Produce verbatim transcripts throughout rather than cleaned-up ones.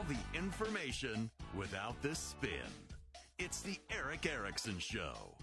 All the information without the spin. It's the Erick Erickson Show.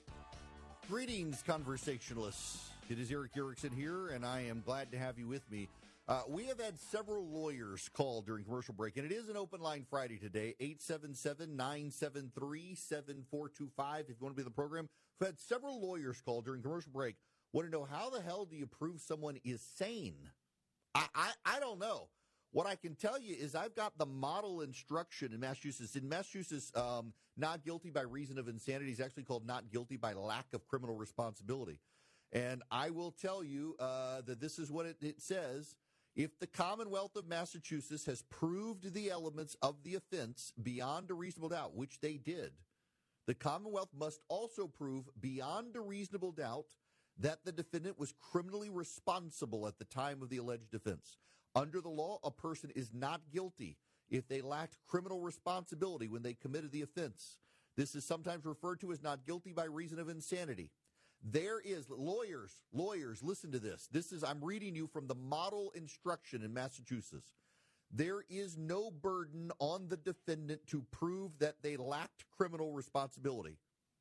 Greetings, conversationalists. It is Erick Erickson here, and I am glad to have you with me. Uh, we have had several lawyers call during commercial break, and it is an open line Friday today, eight seven seven, nine seven three, seven four two five. If you want to be in the program, we've had several lawyers call during commercial break. Want to know, how the hell do you prove someone is sane? I, I, I don't know. What I can tell you is I've got the model instruction in Massachusetts. In Massachusetts, um, not guilty by reason of insanity is actually called not guilty by lack of criminal responsibility. And I will tell you uh, that this is what it, it says. If the Commonwealth of Massachusetts has proved the elements of the offense beyond a reasonable doubt, which they did, the Commonwealth must also prove beyond a reasonable doubt that the defendant was criminally responsible at the time of the alleged offense. Under the law, a person is not guilty if they lacked criminal responsibility when they committed the offense. This is sometimes referred to as not guilty by reason of insanity. There is, lawyers, lawyers, listen to this. This is, I'm reading you from the model instruction in Massachusetts. There is no burden on the defendant to prove that they lacked criminal responsibility.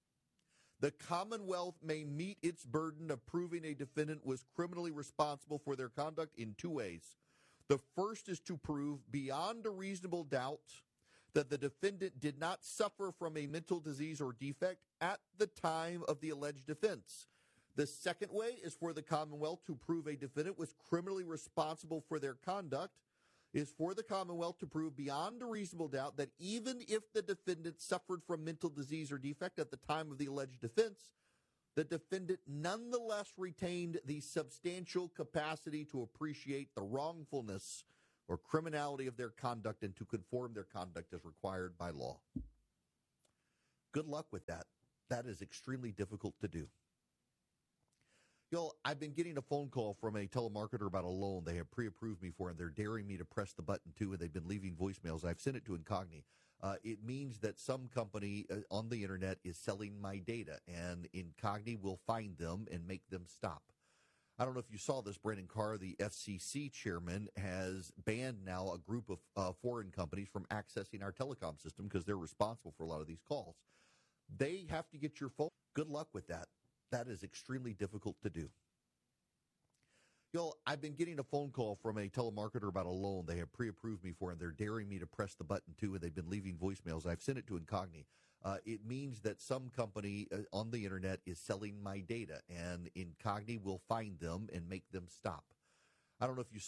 The Commonwealth may meet its burden of proving a defendant was criminally responsible for their conduct in two ways. The first is to prove beyond a reasonable doubt that the defendant did not suffer from a mental disease or defect at the time of the alleged offense. The second way is for the Commonwealth to prove a defendant was criminally responsible for their conduct, is for the Commonwealth to prove beyond a reasonable doubt that even if the defendant suffered from mental disease or defect at the time of the alleged offense, the defendant nonetheless retained the substantial capacity to appreciate the wrongfulness or criminality of their conduct and to conform their conduct as required by law. Good luck with that. That is extremely difficult to do. Y'all, I've been getting a phone call from a telemarketer about a loan they have pre-approved me for, and they're daring me to press the button too, and they've been leaving voicemails. I've sent it to Incogni. Uh, it means that some company uh, on the internet is selling my data, and Incogni will find them and make them stop. I don't know if you saw this, Brandon Carr, the F C C chairman, has banned now a group of uh, foreign companies from accessing our telecom system because they're responsible for a lot of these calls. They have to get your phone. Good luck with that. That is extremely difficult to do. Y'all, I've been getting a phone call from a telemarketer about a loan they have pre-approved me for, and they're daring me to press the button too, and they've been leaving voicemails. I've sent it to Incogni. Uh, it means that some company uh, on the internet is selling my data, and Incogni will find them and make them stop. I don't know if you saw